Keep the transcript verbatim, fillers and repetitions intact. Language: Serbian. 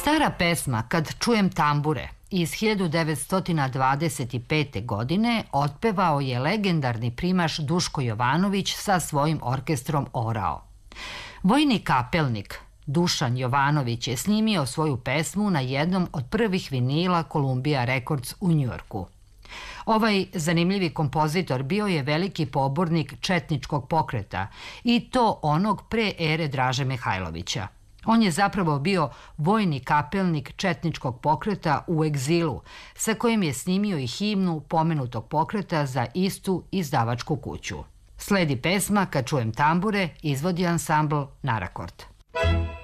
Stara pesma Kad čujem tambure iz hiljadu devetsto dvadeset pete. godine otpevao je legendarni primaš Duško Jovanović sa svojim orkestrom Orao. Vojni kapelnik Dušan Jovanović je snimio svoju pesmu na jednom od prvih vinila Columbia Records u Njujorku. Ovaj zanimljivi kompozitor bio je veliki pobornik četničkog pokreta i to onog pre ere Draže Mihajlovića. On je zapravo bio vojni kapelnik četničkog pokreta u egzilu, sa kojim je snimio i himnu pomenutog pokreta za istu izdavačku kuću. Sledi pesma Kad čujem tambure, izvodi ansambl Narakord.